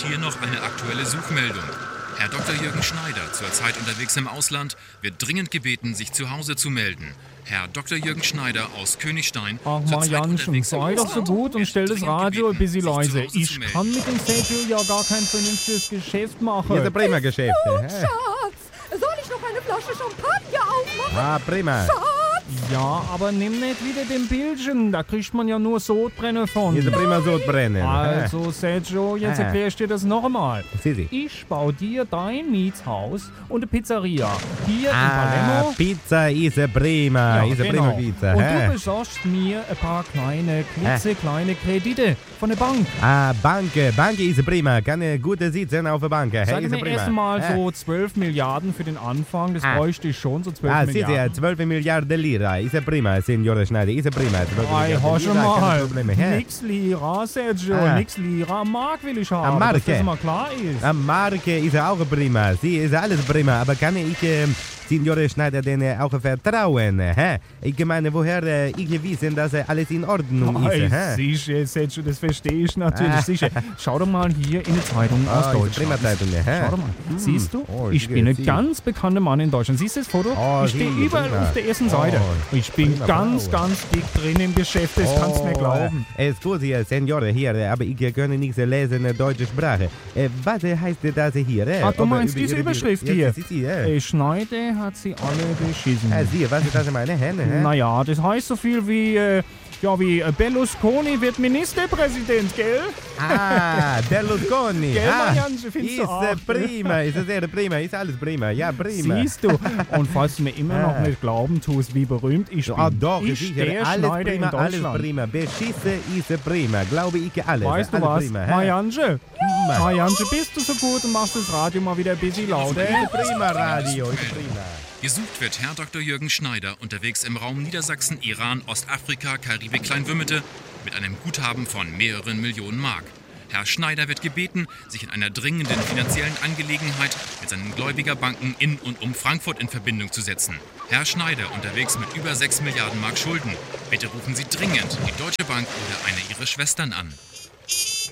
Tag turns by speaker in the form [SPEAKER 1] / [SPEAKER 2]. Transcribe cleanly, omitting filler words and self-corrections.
[SPEAKER 1] hier noch eine aktuelle Suchmeldung. Herr Dr. Jürgen Schneider, zurzeit unterwegs im Ausland, wird dringend gebeten, sich zu Hause zu melden. Herr Dr. Jürgen Schneider aus Königstein.
[SPEAKER 2] Ach, Marianchen, sei doch so gut und stell das Radio ein bisschen leise. Ich kann mit dem Sergio ja gar kein vernünftiges Geschäft machen.
[SPEAKER 3] Hier ist ein prima Geschäft.
[SPEAKER 4] Schatz, soll ich noch eine Flasche Champagner aufmachen?
[SPEAKER 3] Ah, prima.
[SPEAKER 2] Ja, aber nimm nicht wieder den Bildchen, da kriegt man ja nur Sodbrennen von.
[SPEAKER 3] Hier ist ein prima Sodbrennen.
[SPEAKER 2] Also Sergio, jetzt erklär ich dir das noch einmal.
[SPEAKER 3] Sisi.
[SPEAKER 2] Ich baue dir dein Mietshaus und eine Pizzeria hier in Palermo.
[SPEAKER 3] Pizza ist prima.
[SPEAKER 2] Ja,
[SPEAKER 3] Ist prima Pizza.
[SPEAKER 2] Und du besorgst mir ein paar klitzekleine Kredite von der Bank.
[SPEAKER 3] Bank ist prima. Kann gut sitzen auf der Bank.
[SPEAKER 2] Sag
[SPEAKER 3] Ist
[SPEAKER 2] mir
[SPEAKER 3] prima.
[SPEAKER 2] erstmal so 12 Milliarden für den Anfang, das bräuchte ich schon, so 12 Milliarden.
[SPEAKER 3] Sisi, 12 Milliarden Lira. Ist prima, Signore Schneider. Ist prima.
[SPEAKER 2] Ei, hör schon mal. Nix Lira, Sergio. Nix Lira. Mark will ich haben,
[SPEAKER 3] Marke.
[SPEAKER 2] dass das mal klar ist.
[SPEAKER 3] Marke ist auch prima. Sie ist alles prima. Aber kann ich Signore Schneider denn auch vertrauen? Ich meine, woher ich wissen, dass alles in Ordnung ist?
[SPEAKER 2] Sicher, Sergio, das verstehe ich natürlich. Sicher. Schau doch mal hier in die Zeitung aus Deutschland.
[SPEAKER 3] Prima Zeitung,
[SPEAKER 2] Schau doch mal. Siehst du? Ich bin ein ganz bekannter Mann in Deutschland. Siehst du das Foto? Ich stehe überall auf der ersten Seite. Ich bin ganz dick drin im Geschäft. Das kannst du mir glauben.
[SPEAKER 3] Scusi, Signore, hier, aber ich kann nicht lesen deutsche Sprache. Was heißt das hier?
[SPEAKER 2] Du meinst diese Überschrift hier?
[SPEAKER 3] Ja,
[SPEAKER 2] Schneider hat sie alle beschissen.
[SPEAKER 3] Sie, was ist das meine Hände?
[SPEAKER 2] Naja, das heißt so viel wie Berlusconi wird Ministerpräsident, gell?
[SPEAKER 3] Berlusconi.
[SPEAKER 2] Gell, Marianne, findest du auch?
[SPEAKER 3] Ist prima, ist sehr prima, ist alles prima. Ja, prima.
[SPEAKER 2] Siehst du? Und falls du mir immer noch nicht glauben tust, wie berühmt ich bin.
[SPEAKER 3] Doch,
[SPEAKER 2] ich
[SPEAKER 3] sicher,
[SPEAKER 2] der
[SPEAKER 3] alles
[SPEAKER 2] Schneider
[SPEAKER 3] prima,
[SPEAKER 2] in Deutschland.
[SPEAKER 3] alles prima. Beschissen ist prima, glaube ich alles.
[SPEAKER 2] Weißt du
[SPEAKER 3] alles
[SPEAKER 2] was,
[SPEAKER 3] prima,
[SPEAKER 2] Marianne? Marianne, bist du so gut und machst das Radio mal wieder ein bisschen lauter?
[SPEAKER 3] Prima Radio, ist prima.
[SPEAKER 1] Gesucht wird Herr Dr. Jürgen Schneider, unterwegs im Raum Niedersachsen, Iran, Ostafrika, Karibik, Kleinwümmete, mit einem Guthaben von mehreren Millionen Mark. Herr Schneider wird gebeten, sich in einer dringenden finanziellen Angelegenheit mit seinen Gläubigerbanken in und um Frankfurt in Verbindung zu setzen. Herr Schneider unterwegs mit über 6 Milliarden Mark Schulden. Bitte rufen Sie dringend die Deutsche Bank oder eine Ihrer Schwestern an.